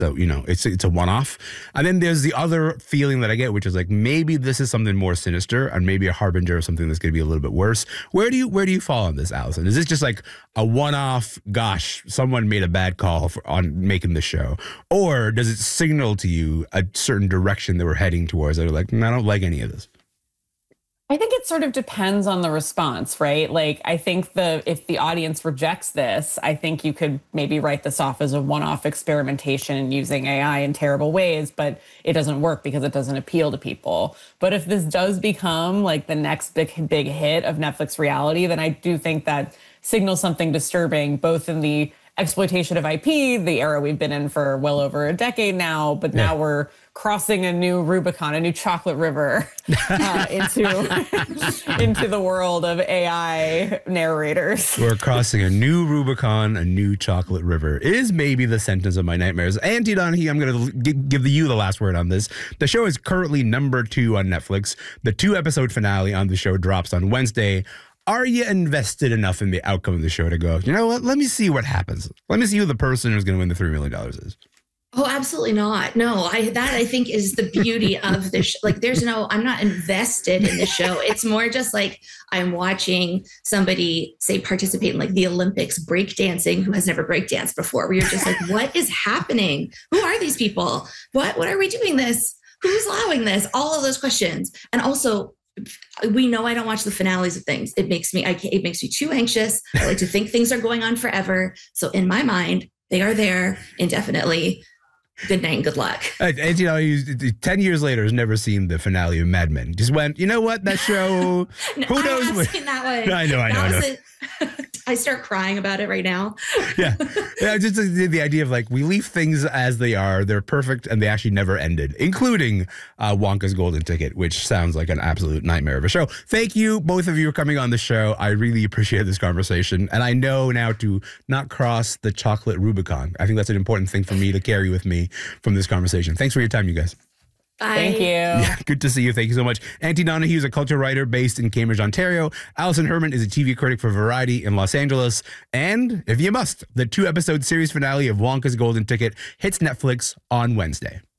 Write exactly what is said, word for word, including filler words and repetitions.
So, you know, it's it's a one-off. And then there's the other feeling that I get, which is like maybe this is something more sinister and maybe a harbinger of something that's going to be a little bit worse. Where do you where do you fall on this, Allison? Is this just like a one-off, gosh, someone made a bad call for, on making the show? Or does it signal to you a certain direction that we're heading towards that are like, I don't like any of this? I think it sort of depends on the response, right? Like, I think the if the audience rejects this, I think you could maybe write this off as a one-off experimentation using A I in terrible ways, but it doesn't work because it doesn't appeal to people. But if this does become like the next big, big hit of Netflix reality, then I do think that signals something disturbing, both in the exploitation of I P, the era we've been in for well over a decade now, but now yeah. we're crossing a new Rubicon, a new chocolate river uh, into into the world of A I narrators. We're crossing a new Rubicon, a new chocolate river is maybe the sentence of my nightmares. Auntie Donahue, I'm going to give you the last word on this. The show is currently number two on Netflix. The two episode finale on the show drops on Wednesday. Are you invested enough in the outcome of the show to go, you know what, let me see what happens. Let me see who the person who's going to win the three million dollars is. Oh, absolutely not. No, I that I think is the beauty of the show. Like, there's no, I'm not invested in the show. It's more just like I'm watching somebody, say, participate in like the Olympics breakdancing who has never breakdanced before, where you're just like, what is happening? Who are these people? What, what are we doing this? Who's allowing this? All of those questions. And also, we know I don't watch the finales of things. It makes me, I can't, it makes me too anxious. I like to think things are going on forever. So in my mind, they are there indefinitely. Good night and good luck. And, and you know, he's, ten years later has never seen the finale of Mad Men. Just went, you know what, that show, no, who I knows? have what? seen that one. No, I know, I know, I know. A, I start crying about it right now. yeah. yeah, just the, the idea of like, we leave things as they are. They're perfect and they actually never ended, including uh, Wonka's Golden Ticket, which sounds like an absolute nightmare of a show. Thank you, both of you, for coming on the show. I really appreciate this conversation. And I know now to not cross the chocolate Rubicon. I think that's an important thing for me to carry with me from this conversation. Thanks for your time, you guys. Bye. Thank you. Yeah, good to see you. Thank you so much. Auntie Donahue is a culture writer based in Cambridge, Ontario. Allison Herman is a T V critic for Variety in Los Angeles. And if you must, the two-episode series finale of Wonka's Golden Ticket hits Netflix on Wednesday.